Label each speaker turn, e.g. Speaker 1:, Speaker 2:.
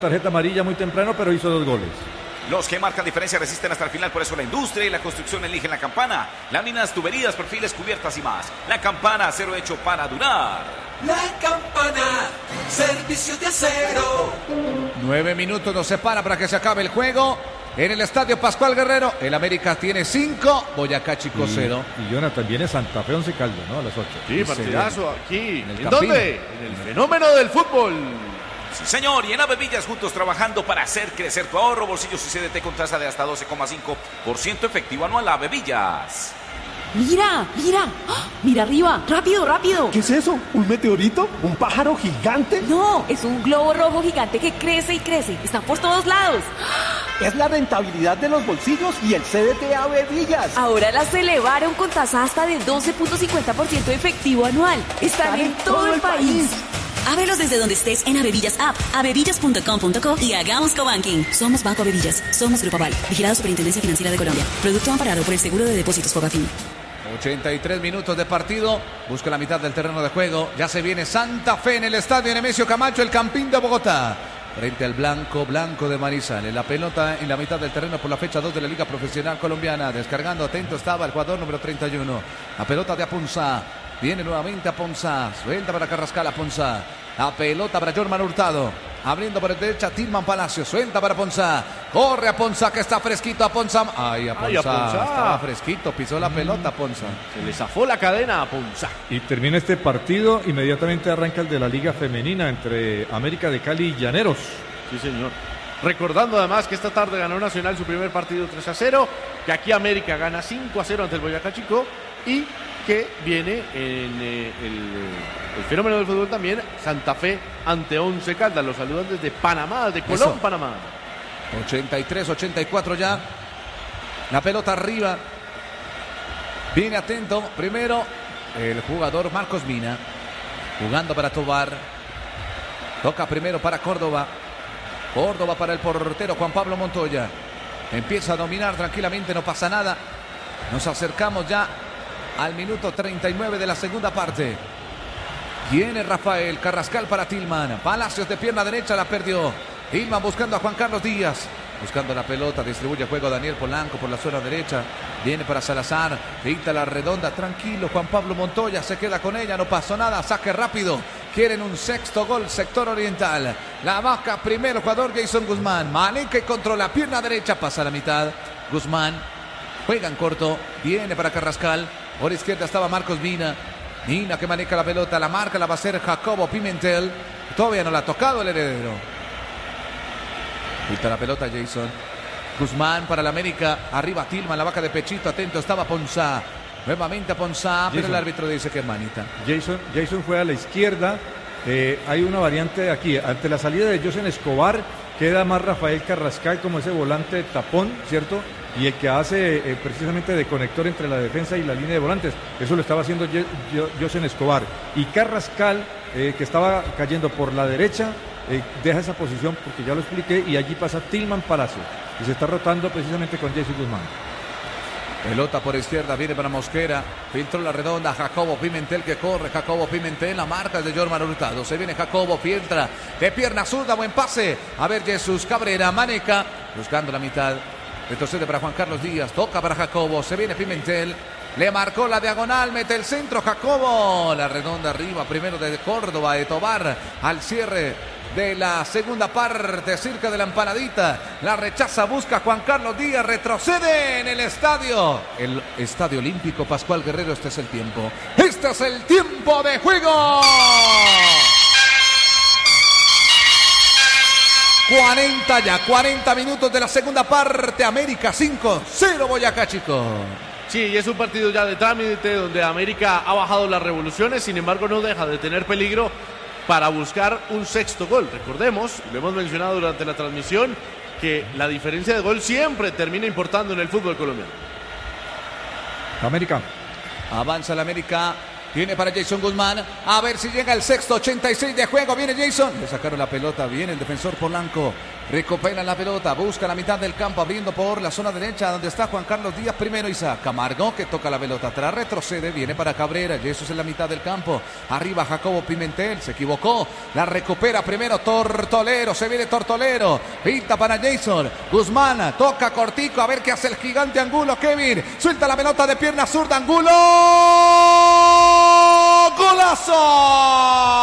Speaker 1: Tarjeta amarilla muy temprano, pero hizo 2 goles.
Speaker 2: Los que marcan diferencia resisten hasta el final, por eso la industria y la construcción eligen la Campana. Láminas, tuberías, perfiles, cubiertas y más. La Campana, acero hecho para durar.
Speaker 3: La Campana, servicios de acero.
Speaker 4: 9 minutos nos separa para que se acabe el juego. En el estadio Pascual Guerrero, el América tiene 5, Boyacá Chico 0.
Speaker 1: Y Jonathan, viene Santa Fe 11 Caldas, ¿no? A las 8.
Speaker 5: Sí, partidazo aquí. ¿En
Speaker 4: Campín.
Speaker 5: dónde? En el fenómeno del fútbol.
Speaker 2: Sí, señor, y en Avevillas juntos trabajando para hacer crecer tu ahorro, bolsillos y CDT con tasa de hasta 12,5% efectivo anual. Avevillas.
Speaker 6: ¡Mira! ¡Mira! ¡Ah! ¡Mira arriba! ¡Rápido, rápido!
Speaker 7: ¿Qué es eso? ¿Un meteorito? ¿Un pájaro gigante?
Speaker 6: No, es un globo rojo gigante que crece y crece. Está por todos lados.
Speaker 7: Es la rentabilidad de los bolsillos y el CDT Avevillas.
Speaker 6: Ahora las elevaron con tasa hasta de 12.50% efectivo anual. Están en todo el país.
Speaker 8: Ábrelos desde donde estés en Avevillas App, avevillas.com.co y hagamos cobanking. Somos Banco Avevillas, somos Grupo Aval, vigilado Superintendencia Financiera de Colombia. Producto amparado por el Seguro de Depósitos Fogafín.
Speaker 4: 83 minutos de partido, busca la mitad del terreno de juego. Ya se viene Santa Fe en el estadio Nemesio Camacho, el Campín de Bogotá. Frente al blanco de Manizales. La pelota en la mitad del terreno por la fecha 2 de la Liga Profesional Colombiana. Descargando, atento estaba el jugador número 31. La pelota de Aponzá. Viene nuevamente Aponzá. Suelta para Carrascal Aponzá. La pelota para Jorman Hurtado. Abriendo por la derecha Tilman Palacio. Suelta para Aponzá. Corre Aponzá que está fresquito Aponzá. Ay, Aponzá. Estaba fresquito. Pisó la pelota Aponzá.
Speaker 5: Se le zafó la cadena a Ponzá.
Speaker 1: Y termina este partido, inmediatamente arranca el de la Liga Femenina entre América de Cali y Llaneros.
Speaker 5: Sí, señor. Recordando además que esta tarde ganó Nacional su primer partido 3-0, que aquí América gana 5-0 ante el Boyacá Chico y que viene en el fenómeno del fútbol también, Santa Fe ante 11 Caldas. Los saludan desde Panamá, de Colón, Panamá.
Speaker 4: 83-84 ya. La pelota arriba. Viene atento. Primero el jugador Marcos Mina. Jugando para Tobar. Toca primero para Córdoba. Córdoba para el portero Juan Pablo Montoya. Empieza a dominar tranquilamente, no pasa nada. Nos acercamos ya al minuto 39 de la segunda parte. Viene Rafael Carrascal para Tilman. Palacios de pierna derecha, la perdió. Tilman buscando a Juan Carlos Díaz. Buscando la pelota, distribuye juego a Daniel Polanco por la zona derecha. Viene para Salazar, pinta la redonda. Tranquilo, Juan Pablo Montoya se queda con ella, no pasó nada. Saque rápido. Quieren un sexto gol, sector oriental. La vaca primero, jugador Jason Guzmán. Maneca controla, pierna derecha, pasa a la mitad. Guzmán juega en corto, viene para Carrascal. Por izquierda estaba Marcos Mina. Mina que maneja la pelota, la marca la va a hacer Jacobo Pimentel. Todavía no la ha tocado el heredero. Quita la pelota Jason. Guzmán para la América. Arriba Tilman, la vaca de pechito. Atento estaba Ponzá. Nuevamente a Ponzá, pero el árbitro dice que es manita.
Speaker 1: Jason fue a la izquierda. Hay una variante aquí. Ante la salida de José Escobar, queda más Rafael Carrascal como ese volante tapón, ¿cierto? Y el que hace precisamente de conector entre la defensa y la línea de volantes. Eso lo estaba haciendo José Escobar. Y Carrascal, que estaba cayendo por la derecha, deja esa posición porque ya lo expliqué. Y allí pasa Tilman Palacio. Y se está rotando precisamente con Jason Guzmán.
Speaker 4: Pelota por izquierda, viene para Mosquera. Filtró la redonda, Jacobo Pimentel que corre. Jacobo Pimentel, la marca es de Jorman Hurtado. Se viene Jacobo, filtra de pierna zurda, buen pase. A ver Jesús Cabrera, Maneca, buscando la mitad. Retrocede para Juan Carlos Díaz, toca para Jacobo. Se viene Pimentel, le marcó la diagonal, mete el centro Jacobo. La redonda arriba, primero de Córdoba, de Tobar, al cierre de la segunda parte, cerca de la empanadita. La rechaza, busca Juan Carlos Díaz, retrocede en el estadio. El Estadio Olímpico Pascual Guerrero, este es el tiempo. Este es el tiempo de juego. 40 minutos de la segunda parte. América 5-0 Boyacá Chico.
Speaker 5: Sí, y es un partido ya de trámite donde América ha bajado las revoluciones, sin embargo no deja de tener peligro para buscar un sexto gol. Recordemos, lo hemos mencionado durante la transmisión, que la diferencia de gol siempre termina importando en el fútbol colombiano.
Speaker 1: América.
Speaker 4: Avanza la América. Viene para Jason Guzmán. A ver si llega el sexto, 86 de juego. Viene Jason. Le sacaron la pelota. Viene el defensor Polanco. Recupera la pelota, busca la mitad del campo, abriendo por la zona derecha donde está Juan Carlos Díaz. Primero Isaac Camargo, que toca la pelota atrás, retrocede, viene para Cabrera. Jesús en la mitad del campo. Arriba Jacobo Pimentel, se equivocó. La recupera primero Tortolero, se viene Tortolero. Pinta para Jason. Guzmán, toca cortico, a ver qué hace el gigante Angulo. Kevin, suelta la pelota de pierna zurda, Angulo. ¡Golazo!